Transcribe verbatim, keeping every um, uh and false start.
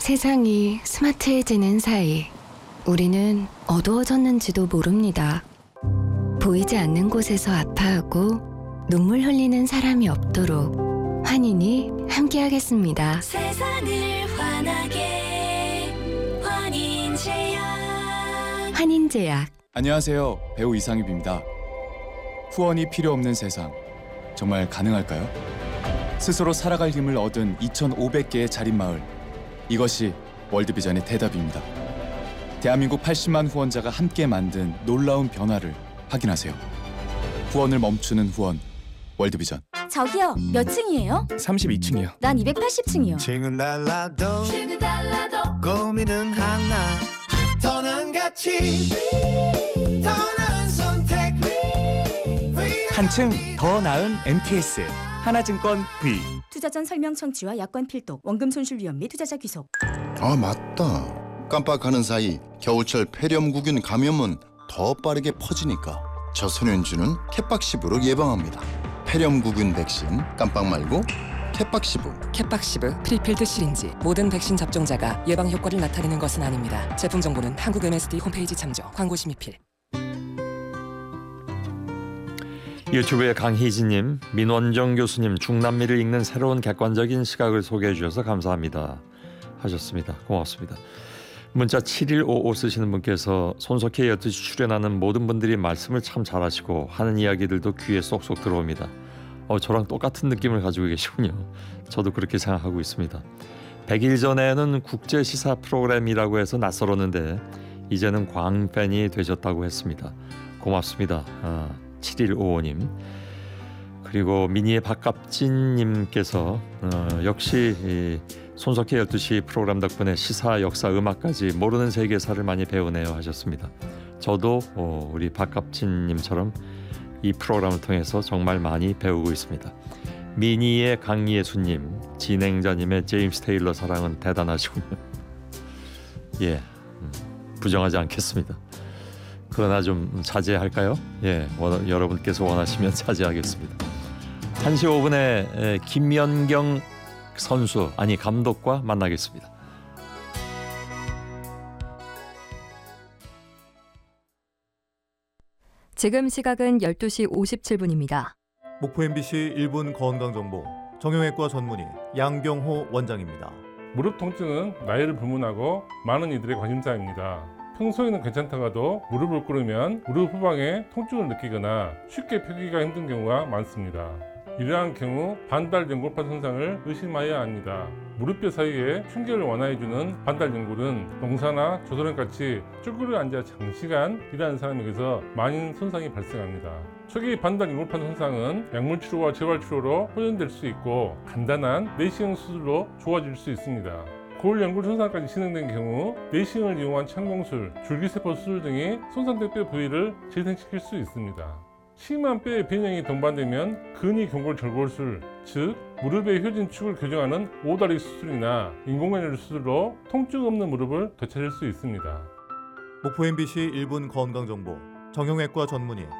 세상이 스마트해지는 사이 우리는 어두워졌는지도 모릅니다. 보이지 않는 곳에서 아파하고 눈물 흘리는 사람이 없도록 환인이 함께하겠습니다. 세상을 환하게 환인제약. 환인제약. 안녕하세요. 배우 이상엽입니다. 후원이 필요 없는 세상, 정말 가능할까요? 스스로 살아갈 힘을 얻은 이천오백 개의 자립마을, 이것이 월드비전의 대답입니다. 대한민국 팔십만 후원자가 함께 만든 놀라운 변화를 확인하세요. 후원을 멈추는 후원, 월드비전. 저기요, 몇 층이에요? 삼십이 층이요. 난 이백팔십 층이요. 층은 달라도 층은 달라도 고민은 하나. 더 나은 가치, 더 나은 선택. 한층 더 나은 엠티에스 하나증권 V. 투자 전 설명 청취와 약관 필독, 원금 손실 위험 및 투자자 귀속. 아 맞다. 깜빡하는 사이 겨울철 폐렴구균 감염은 더 빠르게 퍼지니까 저소년주는 캣박시브로 예방합니다. 폐렴구균 백신 깜빡 말고 캣박시브. 캣박시브 프리필드 시린지. 모든 백신 접종자가 예방 효과를 나타내는 것은 아닙니다. 제품 정보는 한국 엠에스디 홈페이지 참조. 광고 심의필. 유튜브의 강희진님, 민원정 교수님, 중남미를 읽는 새로운 객관적인 시각을 소개해 주셔서 감사합니다 하셨습니다. 고맙습니다. 문자 칠일오오 쓰시는 분께서 손석희 여듯이 출연하는 모든 분들이 말씀을 참 잘하시고 하는 이야기들도 귀에 쏙쏙 들어옵니다. 어, 저랑 똑같은 느낌을 가지고 계시군요. 저도 그렇게 생각하고 있습니다. 백 일 전에는 국제 시사 프로그램이라고 해서 낯설었는데 이제는 광팬이 되셨다고 했습니다. 고맙습니다. 아, 칠일오오님. 그리고 미니의 박갑진님께서 어, 역시 이 손석희 열두 시 프로그램 덕분에 시사, 역사, 음악까지 모르는 세계사를 많이 배우네요 하셨습니다. 저도 어, 우리 박갑진님처럼 이 프로그램을 통해서 정말 많이 배우고 있습니다. 미니의 강예수님, 진행자님의 제임스 테일러 사랑은 대단하시군요. 예, 음, 부정하지 않겠습니다. 그러나 좀 자제할까요? 예, 원, 여러분께서 원하시면 자제하겠습니다. 한 시 오 분에 김연경 선수, 아니 감독과 만나겠습니다. 지금 시각은 열두 시 오십칠 분입니다. 목포 엠비씨 일 분 건강정보, 정형외과 전문의 양경호 원장입니다. 무릎 통증은 나이를 불문하고 많은 이들의 관심사입니다. 평소에는 괜찮다가도 무릎을 꿇으면 무릎 후방에 통증을 느끼거나 쉽게 펴기가 힘든 경우가 많습니다. 이러한 경우 반달 연골판 손상을 의심해야 합니다. 무릎뼈 사이에 충격을 완화해주는 반달 연골은 농사나 조선원같이 쭈그려 앉아 장시간 일하는 사람에게서 많은 손상이 발생합니다. 초기 반달 연골판 손상은 약물 치료와 재활 치료로 호전될 수 있고 간단한 내시경 수술로 좋아질 수 있습니다. 고울 연골 손상까지 진행된 경우 내시경을 이용한 창공술, 줄기세포 수술 등이 손상된 뼈 부위를 재생시킬 수 있습니다. 심한 뼈의 변형이 동반되면 근위경골절골술, 즉 무릎의 효진축을 교정하는 오다리 수술이나 인공관절 수술로 통증 없는 무릎을 되찾을 수 있습니다. 목포 엠비씨 일 분 건강정보, 정형외과 전문의